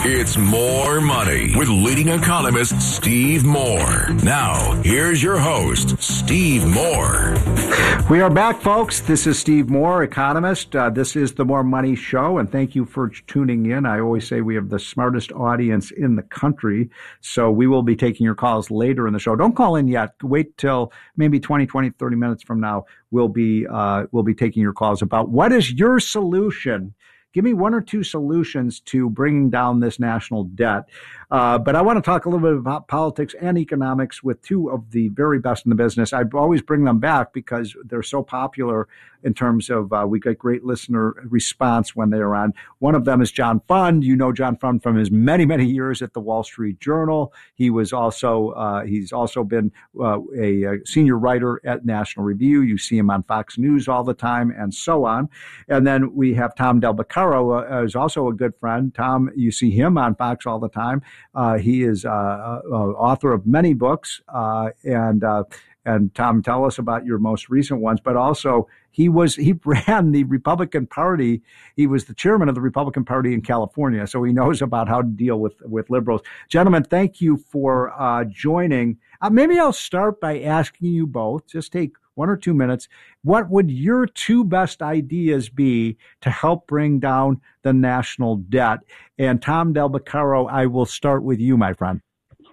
It's More Money with leading economist Steve Moore. Now, here's your host, Steve Moore. We are back, folks. This is Steve Moore, economist. This is the More Money Show, and thank you for tuning in. I always say we have the smartest audience in the country, so we will be taking your calls later in the show. Don't call in yet. Wait till maybe 20, 30 minutes from now. We'll be taking your calls about what is your solution. Give me one or two solutions to bringing down this national debt. But I want to talk a little bit about politics and economics with two of the very best in the business. I always bring them back because they're so popular in terms of we get great listener response when they're on. One of them is John Fund. You know John Fund from his many, many years at the Wall Street Journal. He was also he's also been a senior writer at National Review. You see him on Fox News all the time, and so on. And then we have Tom Del Beccaro, is also a good friend. Tom, you see him on Fox all the time. He is author of many books, and Tom, tell us about your most recent ones. But also, he ran the Republican Party. He was the chairman of the Republican Party in California, so he knows about how to deal with liberals. Gentlemen, thank you for joining. Maybe I'll start by asking you both. Just take 1 or 2 minutes. What would your two best ideas be to help bring down the national debt? And Tom Del Beccaro, I will start with you, my friend.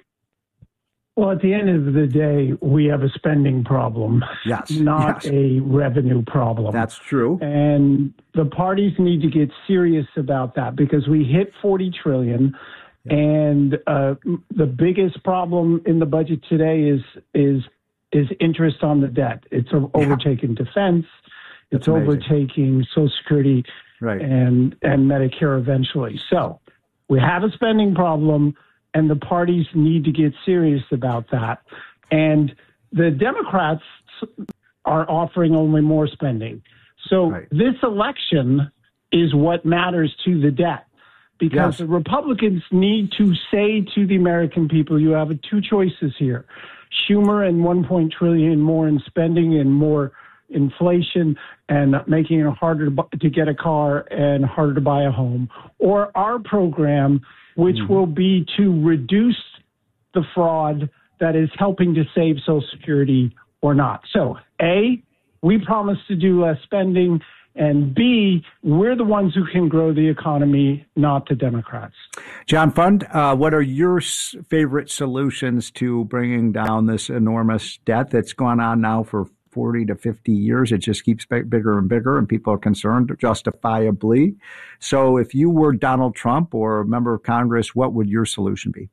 Well, at the end of the day, we have a spending problem, not a revenue problem. That's true. And the parties need to get serious about that because we hit $40 trillion. Yeah. And the biggest problem in the budget today is interest on the debt. It's overtaking defense. It's overtaking Social Security and Medicare eventually. So we have a spending problem, and the parties need to get serious about that. And the Democrats are offering only more spending. So this election is what matters to the debt. Because the Republicans need to say to the American people, you have two choices here. Schumer and $1 trillion more in spending and more inflation and making it harder to get a car and harder to buy a home. Or our program, which will be to reduce the fraud that is helping to save Social Security or not. So, A, we promise to do less spending, and B, we're the ones who can grow the economy, not the Democrats. John Fund, what are your favorite solutions to bringing down this enormous debt that's gone on now for 40 to 50 years? It just keeps bigger and bigger, and people are concerned, justifiably. So if you were Donald Trump or a member of Congress, what would your solution be?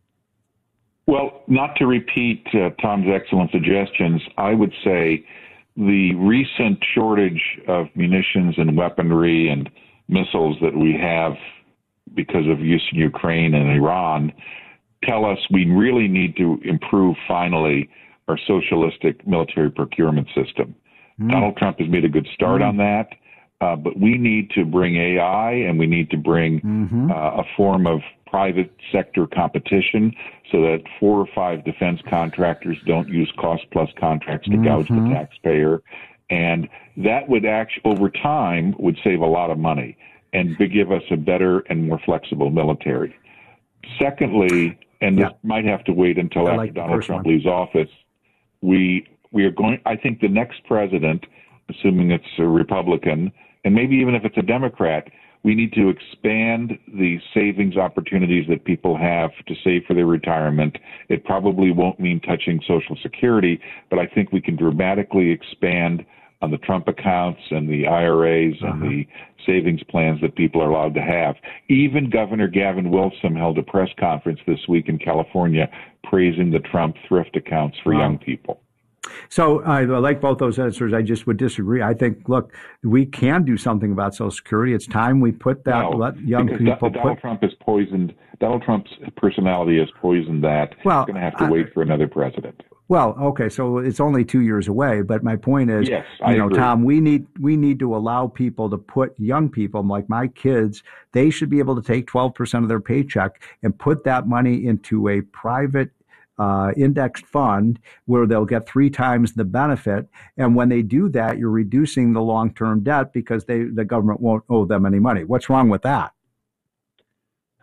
Well, not to repeat Tom's excellent suggestions, I would say the recent shortage of munitions and weaponry and missiles that we have because of use in Ukraine and Iran tell us we really need to improve, finally, our socialistic military procurement system. Donald Trump has made a good start on that, but we need to bring AI and we need to bring a form of private sector competition so that 4 or 5 defense contractors don't use cost-plus contracts to gouge the taxpayer. And that would actually, over time, would save a lot of money and give us a better and more flexible military. Secondly, and this might have to wait until after Donald Trump leaves office, we are going, I think the next president, assuming it's a Republican, and maybe even if it's a Democrat, we need to expand the savings opportunities that people have to save for their retirement. It probably won't mean touching Social Security, but I think we can dramatically expand on the Trump accounts and the IRAs and the savings plans that people are allowed to have. Even Governor Gavin Newsom held a press conference this week in California praising the Trump thrift accounts for young people. So I like both those answers. I just would disagree. I think, look, we can do something about Social Security. It's time we put that, let young people Donald Trump has poisoned, Donald Trump's personality has poisoned that. Well, he's going to have to wait for another president. Well, okay, so it's only 2 years away, but my point is, yes, I agree. Tom, we need to allow people to put young people, like my kids, they should be able to take 12% of their paycheck and put that money into a private indexed fund where they'll get 3 times the benefit. And when they do that, you're reducing the long-term debt because the government won't owe them any money. What's wrong with that?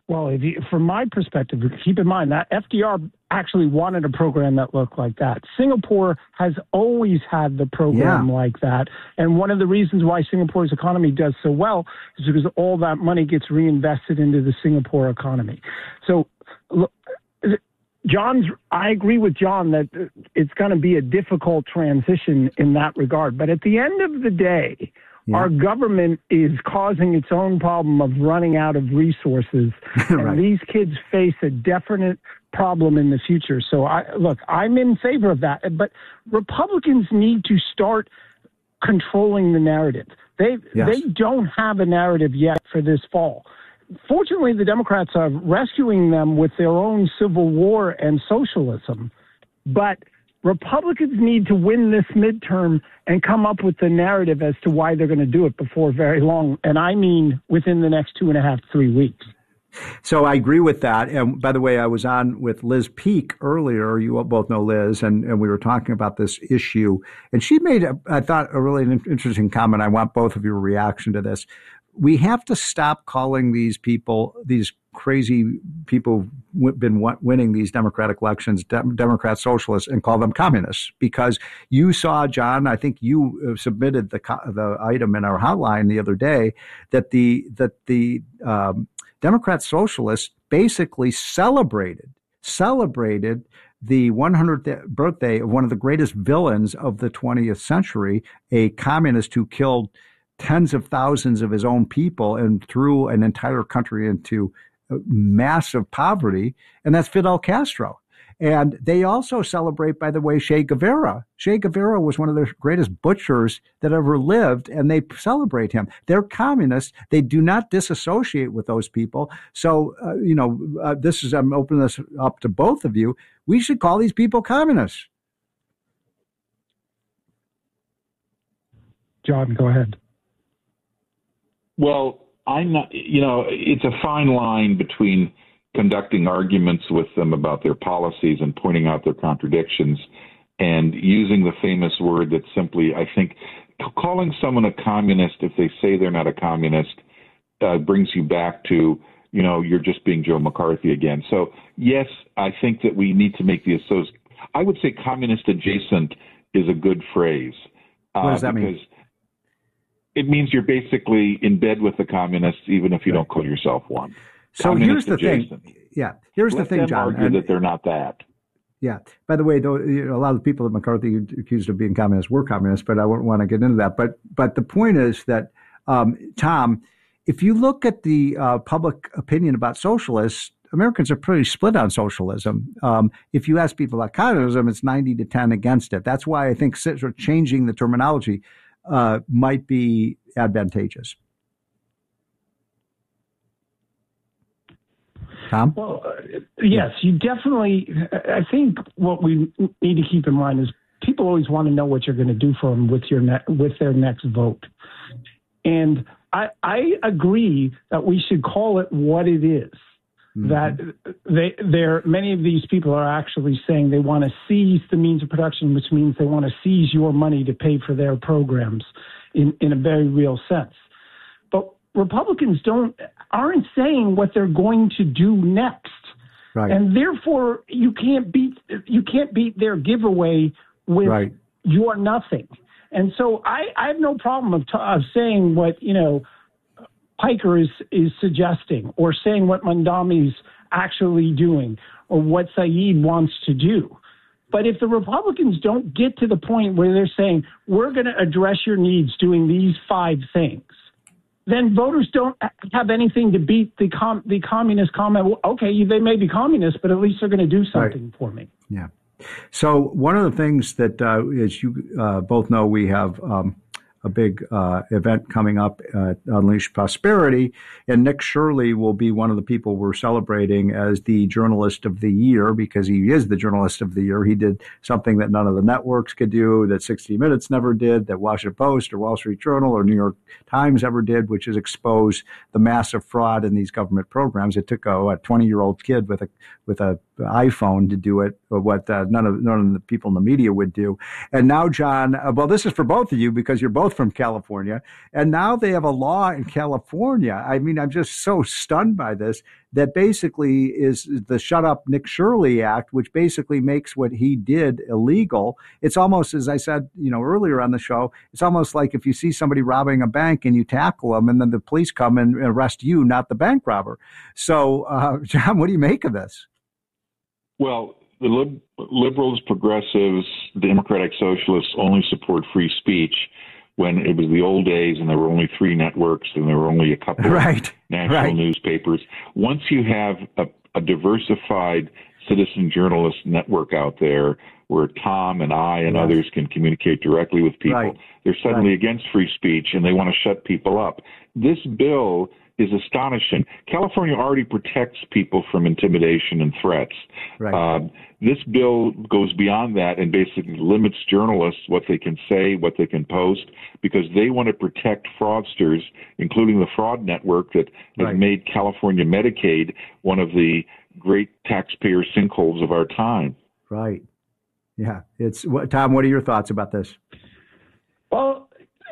Well, from my perspective, keep in mind that FDR actually wanted a program that looked like that. Singapore has always had the program like that. And one of the reasons why Singapore's economy does so well is because all that money gets reinvested into the Singapore economy. So, look, I agree with John that it's going to be a difficult transition in that regard. But at the end of the day, our government is causing its own problem of running out of resources. And these kids face a definite problem in the future. So, I'm in favor of that. But Republicans need to start controlling the narrative. They don't have a narrative yet for this fall. Fortunately, the Democrats are rescuing them with their own civil war and socialism. But Republicans need to win this midterm and come up with the narrative as to why they're going to do it before very long. And I mean within the next 2.5 to 3 weeks. So I agree with that. And by the way, I was on with Liz Peek earlier. You both know Liz, and we were talking about this issue. And she made, I thought, a really interesting comment. I want both of your reaction to this. We have to stop calling these people, these crazy people who've been winning these Democratic elections, Democrat socialists, and call them communists. Because you saw, John, I think you submitted the item in our hotline the other day that the Democrat socialists basically celebrated the 100th birthday of one of the greatest villains of the 20th century, a communist who killed tens of thousands of his own people and threw an entire country into massive poverty, and that's Fidel Castro. And they also celebrate, by the way, Che Guevara. Che Guevara was one of the greatest butchers that ever lived, and they celebrate him. They're communists. They do not disassociate with those people. So, I'm opening this up to both of you. We should call these people communists. John, go ahead. Well, I'm not, it's a fine line between conducting arguments with them about their policies and pointing out their contradictions and using the famous word that simply, I think, calling someone a communist if they say they're not a communist brings you back to, you're just being Joe McCarthy again. So, yes, I think that we need to make the association. I would say communist adjacent is a good phrase. What does that mean? It means you're basically in bed with the communists, even if you don't call yourself one. So here's the thing. Yeah, here's the thing, Let them John. argue that they're not that. Yeah. By the way, though, a lot of the people that McCarthy accused of being communists were communists, but I wouldn't want to get into that. But the point is that, Tom, if you look at the public opinion about socialists, Americans are pretty split on socialism. If you ask people about communism, it's 90-10 against it. That's why I think sort of changing the terminology might be advantageous. Tom? Well, yes, you definitely. I think what we need to keep in mind is people always want to know what you're going to do for them with their next vote. And I agree that we should call it what it is. Mm-hmm. That many of these people are actually saying they want to seize the means of production, which means they want to seize your money to pay for their programs in a very real sense. But Republicans aren't saying what they're going to do next. Right. And therefore you can't beat their giveaway with your nothing. And so I have no problem of saying what, Piker is suggesting, or saying what Mandami's actually doing, or what Saeed wants to do. But if the Republicans don't get to the point where they're saying, we're going to address your needs doing these 5 things, then voters don't have anything to beat the communist comment. Well, okay, they may be communists, but at least they're going to do something for me. Yeah. So one of the things that, as you both know, we have a big event coming up at Unleash Prosperity, and Nick Shirley will be one of the people we're celebrating as the Journalist of the Year, because he is the Journalist of the Year. He did something that none of the networks could do, that 60 Minutes never did, that Washington Post or Wall Street Journal or New York Times ever did, which is expose the massive fraud in these government programs. It took a 20-year-old kid with a iPhone to do it, what none of the people in the media would do. And now, John, well, this is for both of you because you're both both from California. And now they have a law in California. I mean, I'm just so stunned by this, that basically is the Shut Up Nick Shirley Act, which basically makes what he did illegal. It's almost, as I said, earlier on the show, it's almost like if you see somebody robbing a bank and you tackle them, and then the police come and arrest you, not the bank robber. So, John, what do you make of this? Well, the liberals, progressives, democratic socialists only support free speech when it was the old days and there were only 3 networks and there were only a couple of national newspapers. Once you have a diversified citizen journalist network out there where Tom and I and others can communicate directly with people, they're suddenly against free speech and they want to shut people up. This bill is astonishing. California already protects people from intimidation and threats. This bill goes beyond that and basically limits journalists, what they can say, what they can post, because they want to protect fraudsters, including the fraud network that has made California Medicaid one of the great taxpayer sinkholes of our time. Right. Yeah. Tom, what are your thoughts about this? Well,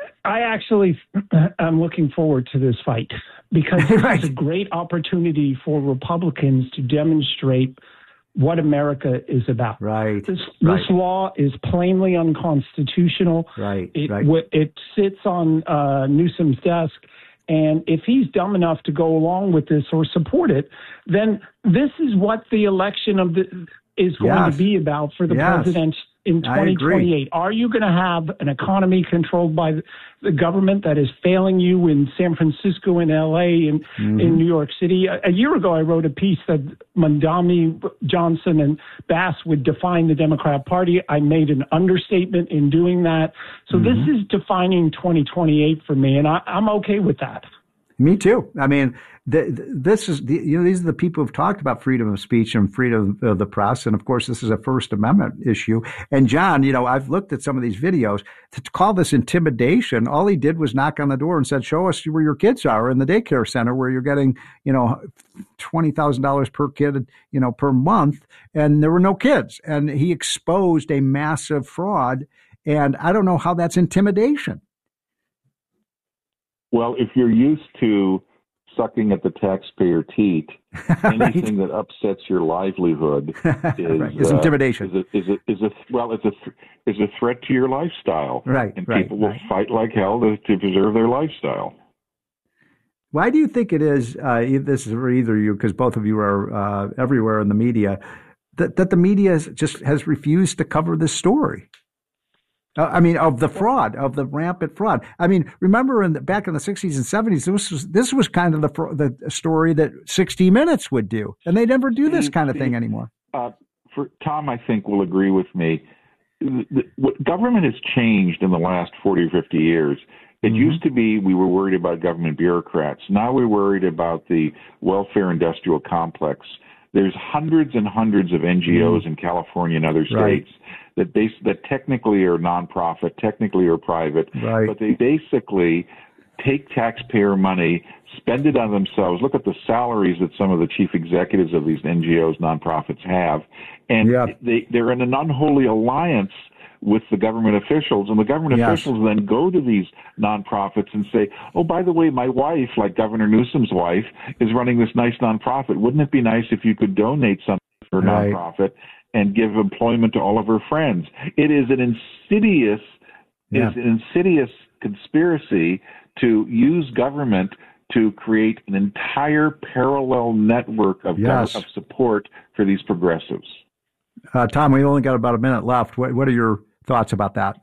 I'm looking forward to this fight because it's a great opportunity for Republicans to demonstrate what America is about. This law is plainly unconstitutional. It sits on Newsom's desk. And if he's dumb enough to go along with this or support it, then this is what the election is going to be about for the president in 2028. Are you going to have an economy controlled by the government that is failing you in San Francisco and L.A. and in New York City? A year ago, I wrote a piece that Mondami, Johnson, and Bass would define the Democrat Party. I made an understatement in doing that. So this is defining 2028 for me, and I'm okay with that. Me too. I mean, these are the people who've talked about freedom of speech and freedom of the press. And of course, this is a First Amendment issue. And John, I've looked at some of these videos. To call this intimidation, all he did was knock on the door and said, show us where your kids are in the daycare center where you're getting, $20,000 per kid, per month. And there were no kids. And he exposed a massive fraud. And I don't know how that's intimidation. Well, if you're used to sucking at the taxpayer teat, anything that upsets your livelihood is intimidation. Is a threat to your lifestyle. And people will fight like hell to preserve their lifestyle. Why do you think it is? This is for either of you, because both of you are everywhere in the media. That the media has refused to cover this story. Of the fraud, of the rampant fraud. I mean, remember back in the 60s and 70s, this was kind of the story that 60 Minutes would do, and they never do this kind of thing anymore. For Tom, I think will agree with me. What government has changed in the last 40 or 50 years. It used to be we were worried about government bureaucrats. Now we're worried about the welfare industrial complex. There's hundreds and hundreds of NGOs in California and other states that technically are nonprofit, technically are private, but they basically take taxpayer money, spend it on themselves. Look at the salaries that some of the chief executives of these NGOs, nonprofits have, and they're in an unholy alliance with the government officials, and the government officials then go to these nonprofits and say, oh, by the way, my wife, like Governor Newsom's wife, is running this nice nonprofit. Wouldn't it be nice if you could donate something to her nonprofit and give employment to all of her friends? It is an insidious conspiracy to use government to create an entire parallel network of support for these progressives. Tom, we only got about a minute left. What are your thoughts about that?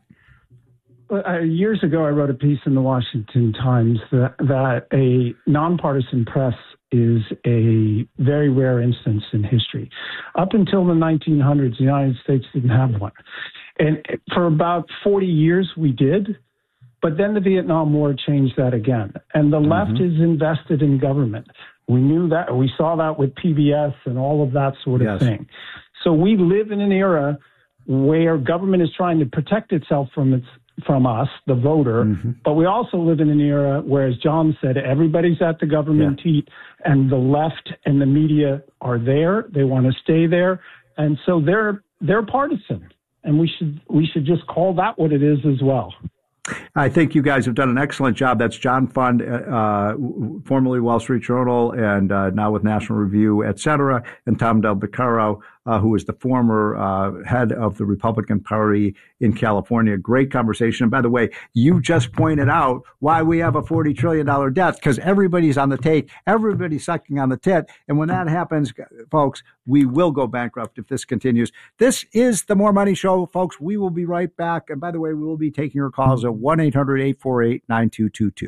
Years ago, I wrote a piece in the Washington Times that a nonpartisan press is a very rare instance in history. Up until the 1900s, the United States didn't have one. And for about 40 years, we did. But then the Vietnam War changed that again. And the left is invested in government. We knew that. We saw that with PBS and all of that sort of thing. So we live in an era where government is trying to protect itself from us, the voter, but we also live in an era where, as John said, everybody's at the government teat, and the left and the media are there. They want to stay there, and so they're partisan, and we should just call that what it is as well. I think you guys have done an excellent job. That's John Fund, formerly Wall Street Journal, and now with National Review, et cetera, and Tom Del Beccaro, who is the former head of the Republican Party in California. Great conversation. And by the way, you just pointed out why we have a $40 trillion debt, because everybody's on the take, everybody's sucking on the tit. And when that happens, folks, we will go bankrupt if this continues. This is the More Money Show, folks. We will be right back. And by the way, we will be taking your calls at 1-800-848-9222.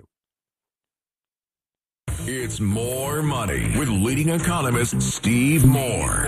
It's More Money with leading economist Steve Moore.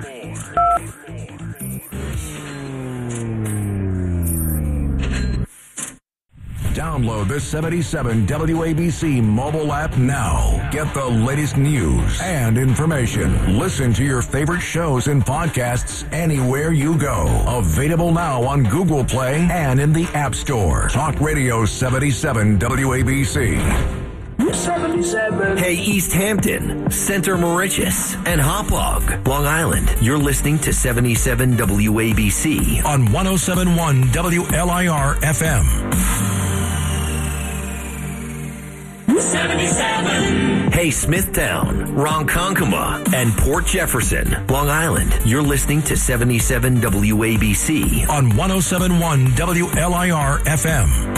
Download the 77 WABC mobile app now. Get the latest news and information. Listen to your favorite shows and podcasts anywhere you go. Available now on Google Play and in the App Store. Talk Radio 77 WABC. 77. Hey, East Hampton, Center Moriches, and Hauppauge, Long Island. You're listening to 77 WABC on 107.1 WLIR FM. 77. Hey, Smithtown, Ronkonkoma, and Port Jefferson, Long Island. You're listening to 77 WABC on 107.1 WLIR FM.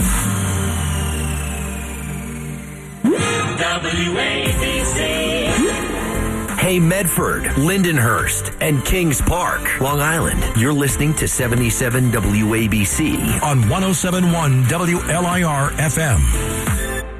WABC. Hey, Medford, Lindenhurst, and Kings Park, Long Island. You're listening to 77 WABC on 107.1 WLIR FM.